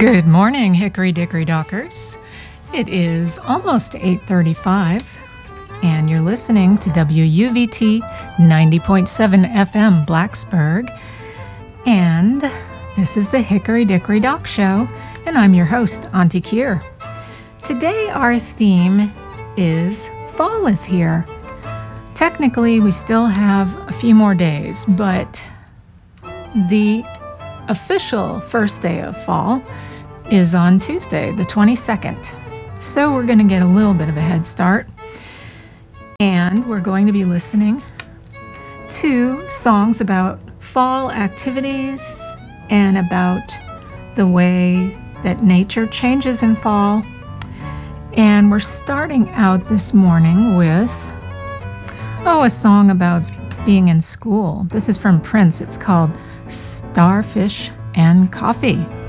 Good morning, Hickory Dickory Dockers. It is almost 8:35, and you're listening to WUVT 90.7 FM Blacksburg. And this is the Hickory Dickory Dock Show, and I'm your host, Auntie Kier. Today our theme is fall is here. Technically, we still have a few more days, but the official first day of fall is on Tuesday, the 22nd. So we're going to get a little bit of a head start. And we're going to be listening to songs about fall activities and about the way that nature changes in fall. And we're starting out this morning with, a song about being in school. This is from Prince. It's called Starfish and Coffee.